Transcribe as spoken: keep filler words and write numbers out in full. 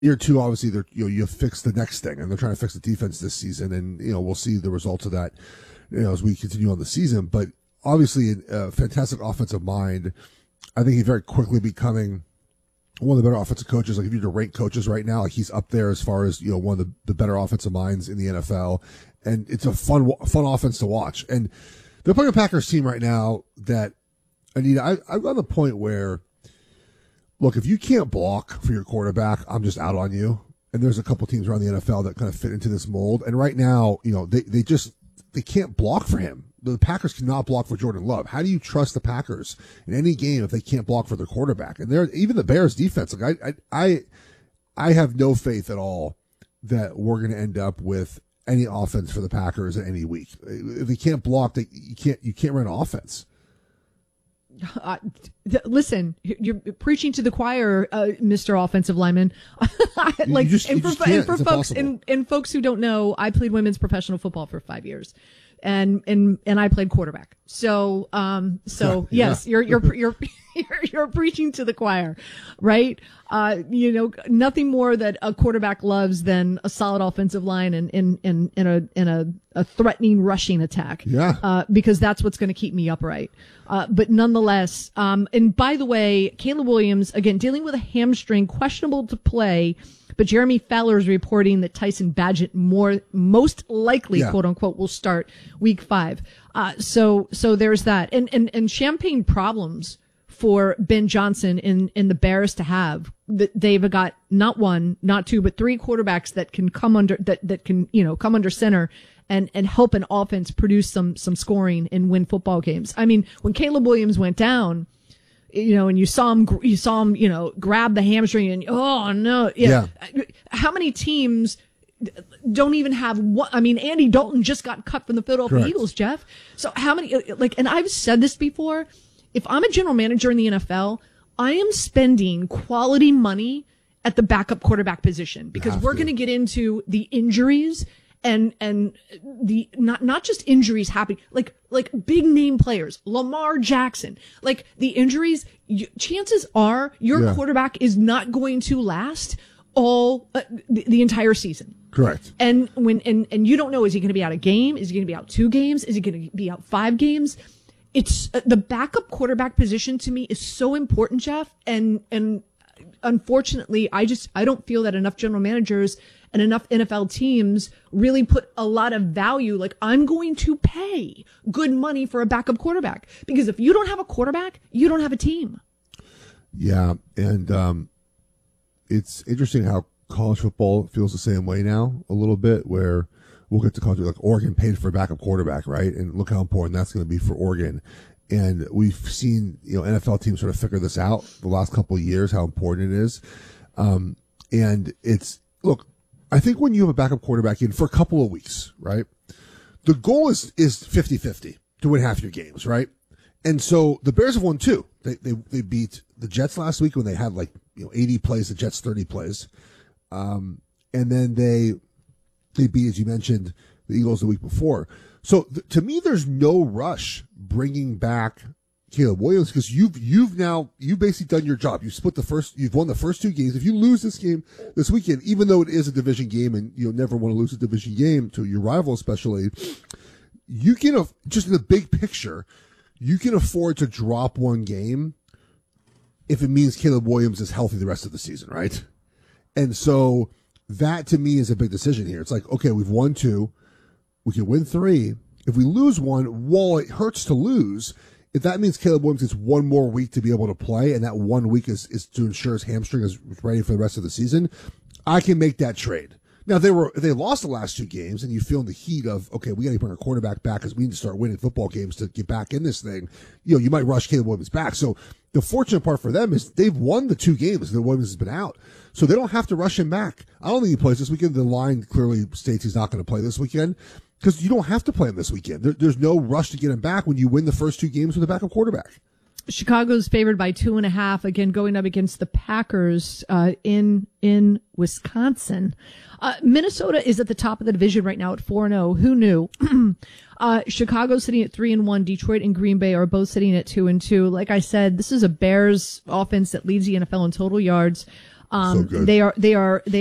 year two, obviously, they're, you know, you fix the next thing, and they're trying to fix the defense this season, and, you know, we'll see the results of that, you know, as we continue on the season. But obviously, a fantastic offensive mind. I think he's very quickly becoming one of the better offensive coaches. Like, if you're to rank coaches right now, like, he's up there as far as, you know, one of the, the better offensive minds in the N F L. And it's a fun, fun offense to watch. And they're playing a Packers team right now that, Anita, I, I'm on the point where, look, if you can't block for your quarterback, I'm just out on you. And there's a couple teams around the N F L that kind of fit into this mold. And right now, you know, they, they just, they can't block for him. The Packers cannot block for Jordan Love. How do you trust the Packers in any game if they can't block for their quarterback? And they're, even the Bears defense, like I, I, I, I have no faith at all that we're going to end up with any offense for the Packers in any week. If they can't block, they, you can't, you can't run offense. Uh, th- listen, you're preaching to the choir, uh, Mister Offensive Lineman. like, you just, and you for, just and for it's folks, and, and folks who don't know, I played women's professional football for five years, and and and I played quarterback. So, um, so yeah. yes, you're you're you're you're you're preaching to the choir, right? Uh, you know, nothing more that a quarterback loves than a solid offensive line and in in in a in a, a threatening rushing attack. Yeah. Uh, because that's what's going to keep me upright. Uh, but nonetheless, um, and by the way, Caleb Williams, again, dealing with a hamstring, questionable to play, but Jeremy Fowler is reporting that Tyson Badgett more, most likely, yeah. quote unquote, will start week five. Uh, so, so there's that. And, and, and champagne problems for Ben Johnson in, in the Bears to have. They've got not one, not two, but three quarterbacks that can come under, that, that can, you know, come under center and, and help an offense produce some, some scoring and win football games. I mean, when Caleb Williams went down, you know, and you saw him, you saw him, you know, grab the hamstring and, oh no. Yeah. yeah. How many teams don't even have what? I mean, Andy Dalton just got cut from the Philadelphia Correct. Eagles, Jeff. So how many, like, and I've said this before, if I'm a general manager in the N F L, I am spending quality money at the backup quarterback position because we're going to get into the injuries and, and the, not, not just injuries happening, like, like big name players, Lamar Jackson, like the injuries, you, chances are your yeah. quarterback is not going to last all, uh, the, the entire season. Correct. And when, and, and you don't know, is he going to be out a game? Is he going to be out two games? Is he going to be out five games? It's uh, the backup quarterback position to me is so important, Jeff. And, and unfortunately, I just, I don't feel that enough general managers and enough N F L teams really put a lot of value. Like, I'm going to pay good money for a backup quarterback because if you don't have a quarterback, you don't have a team. Yeah. And, um, it's interesting how college football feels the same way now a little bit, where we'll get to college, like Oregon paid for a backup quarterback, right? And look how important that's going to be for Oregon. And we've seen, you know, N F L teams sort of figure this out the last couple of years, how important it is. Um, and it's, look, I think when you have a backup quarterback in for a couple of weeks, right? The goal is, is fifty-fifty to win half your games, right? And so the Bears have won two. They, they, they beat the Jets last week when they had like, you know, eighty plays, the Jets thirty plays. Um, and then they, they beat, as you mentioned, the Eagles the week before. So th- to me, there's no rush bringing back Caleb Williams because you've, you've now, you've basically done your job. You've split the first, you've won the first two games. If you lose this game this weekend, even though it is a division game and you'll never want to lose a division game to your rival, especially, you can, uh, just in the big picture, you can afford to drop one game if it means Caleb Williams is healthy the rest of the season, right? And so that to me is a big decision here. It's like, okay, we've won two. We can win three. If we lose one, while it hurts to lose, if that means Caleb Williams gets one more week to be able to play, and that one week is, is to ensure his hamstring is ready for the rest of the season, I can make that trade. Now, they were they lost the last two games, and you feel in the heat of, okay, we got to bring our quarterback back because we need to start winning football games to get back in this thing. You know, you might rush Caleb Williams back. So the fortunate part for them is they've won the two games that Williams has been out. So they don't have to rush him back. I don't think he plays this weekend. The line clearly states he's not going to play this weekend because you don't have to play him this weekend. There, there's no rush to get him back when you win the first two games with a backup quarterback. Chicago's favored by two and a half, again, going up against the Packers uh, in in Wisconsin. Uh, Minnesota is at the top of the division right now at four and oh. Who knew? uh, Chicago's sitting at three and one. Detroit and Green Bay are both sitting at two and two. Like I said, this is a Bears offense that leads the N F L in total yards. Um, So good. they are they are they